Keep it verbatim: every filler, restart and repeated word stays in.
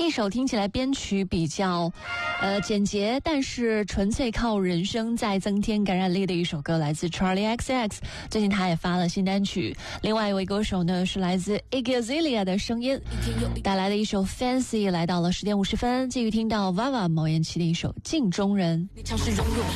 一首听起来编曲比较呃简洁，但是纯粹靠人声再增添感染力的一首歌，来自 Charlie X X。 最近他也发了新单曲。另外一位歌手呢是来自 Iggy Azalea 的声音带来的一首 Fancy。来到了十点五十分，继续听到娃娃毛彦琪的一首镜中人。